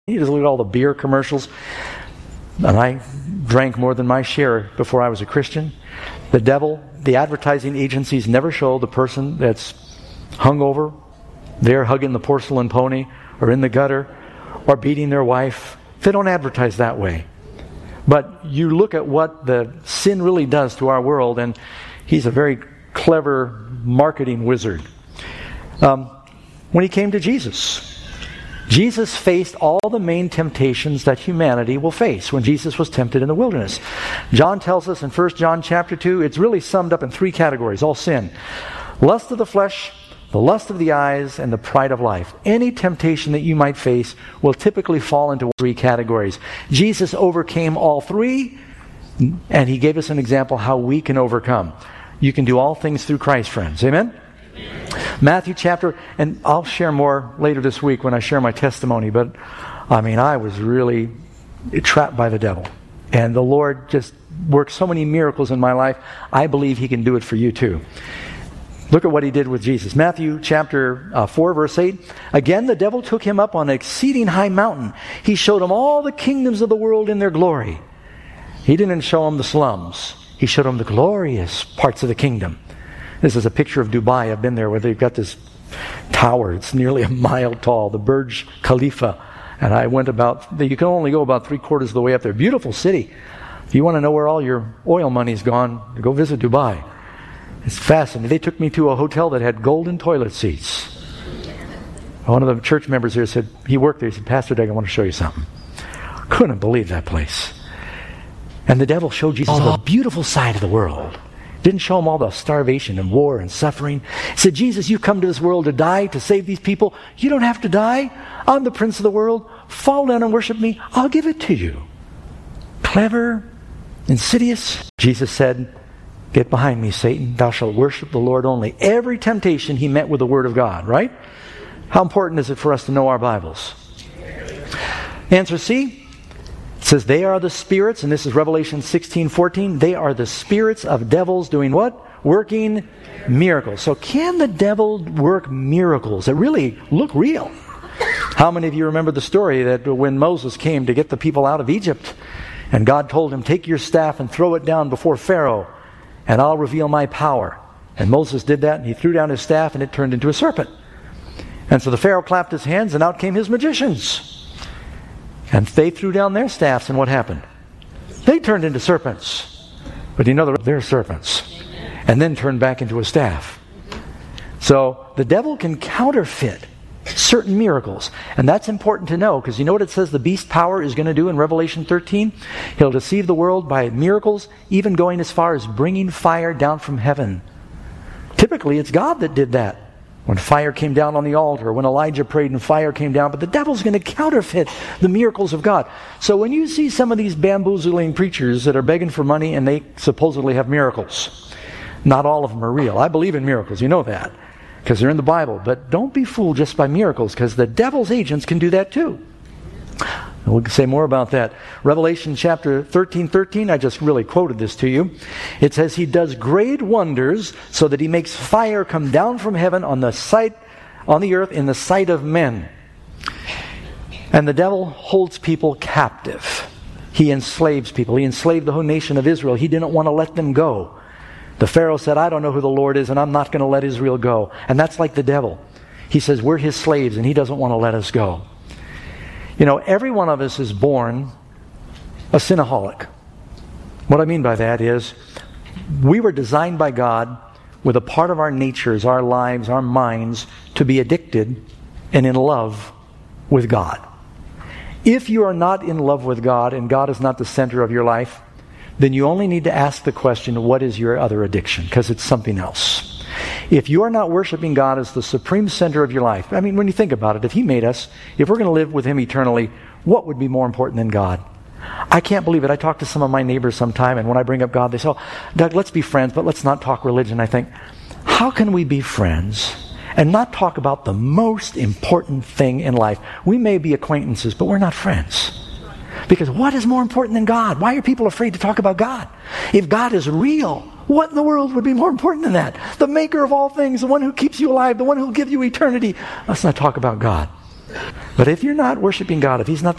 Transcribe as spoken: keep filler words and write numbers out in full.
You just look at all the beer commercials. And I drank more than my share before I was a Christian. The devil, the advertising agencies never show the person that's hungover, there hugging the porcelain pony, or in the gutter, or beating their wife. They don't advertise that way. But you look at what the sin really does to our world, and he's a very clever marketing wizard. Um, when he came to Jesus, Jesus faced all the main temptations that humanity will face when Jesus was tempted in the wilderness. John tells us in First John chapter two, it's really summed up in three categories, all sin. Lust of the flesh, the lust of the eyes, and the pride of life. Any temptation that you might face will typically fall into three categories. Jesus overcame all three, and he gave us an example how we can overcome. You can do all things through Christ, friends. Amen? Matthew chapter, and I'll share more later this week when I share my testimony, but I mean, I was really trapped by the devil. And the Lord just worked so many miracles in my life. I believe he can do it for you too. Look at what he did with Jesus. Matthew chapter uh, four, verse eight. Again, the devil took him up on an exceeding high mountain. He showed him all the kingdoms of the world in their glory. He didn't show him the slums. He showed him the glorious parts of the kingdom. This is a picture of Dubai. I've been there where they've got this tower. It's nearly a mile tall, the Burj Khalifa. And I went about, you can only go about three quarters of the way up there. Beautiful city. If you want to know where all your oil money's gone, go visit Dubai. It's fascinating. They took me to a hotel that had golden toilet seats. One of the church members here said, he worked there, he said, Pastor Doug, I want to show you something. Couldn't believe that place. And the devil showed Jesus the beautiful side of the world. Didn't show him all the starvation and war and suffering. He said, Jesus, you come to this world to die, to save these people. You don't have to die. I'm the prince of the world. Fall down and worship me. I'll give it to you. Clever, insidious. Jesus said, get behind me, Satan. Thou shalt worship the Lord only. Every temptation he met with the Word of God, right? How important is it for us to know our Bibles? Answer C. It says they are the spirits, and this is Revelation sixteen fourteen. They are the spirits of devils doing what? Working miracles. So can the devil work miracles that really look real? How many of you remember the story that when Moses came to get the people out of Egypt, and God told him, take your staff and throw it down before Pharaoh, and I'll reveal my power. And Moses did that, and he threw down his staff, and it turned into a serpent. And so the Pharaoh clapped his hands, and out came his magicians. And they threw down their staffs, and what happened? They turned into serpents. But you know they're serpents. And then turned back into a staff. So the devil can counterfeit certain miracles. And that's important to know, because you know what it says the beast power is going to do in Revelation thirteen? He'll deceive the world by miracles, even going as far as bringing fire down from heaven. Typically, it's God that did that. When fire came down on the altar, when Elijah prayed and fire came down, but the devil's going to counterfeit the miracles of God. So when you see some of these bamboozling preachers that are begging for money and they supposedly have miracles, not all of them are real. I believe in miracles, you know that, because they're in the Bible. But don't be fooled just by miracles, because the devil's agents can do that too. We'll say more about that. Revelation chapter thirteen, thirteen, I just really quoted this to you. It says, he does great wonders so that he makes fire come down from heaven on the sight, on the earth in the sight of men. And the devil holds people captive. He enslaves people. He enslaved the whole nation of Israel. He didn't want to let them go. The Pharaoh said, I don't know who the Lord is, and I'm not going to let Israel go. And that's like the devil. He says, we're his slaves, and he doesn't want to let us go. You know, every one of us is born a sinaholic. What I mean by that is, we were designed by God with a part of our natures, our lives, our minds, to be addicted and in love with God. If you are not in love with God and God is not the center of your life, then you only need to ask the question, what is your other addiction? Because it's something else. If you are not worshiping God as the supreme center of your life, I mean, when you think about it, if He made us, if we're going to live with Him eternally, what would be more important than God? I can't believe it. I talk to some of my neighbors sometime, and when I bring up God, they say, oh, Doug, let's be friends, but let's not talk religion. I think, how can we be friends and not talk about the most important thing in life? We may be acquaintances, but we're not friends. Because what is more important than God? Why are people afraid to talk about God? If God is real, what in the world would be more important than that? The maker of all things, the one who keeps you alive, the one who will give you eternity. Let's not talk about God. But if you're not worshiping God, if He's not the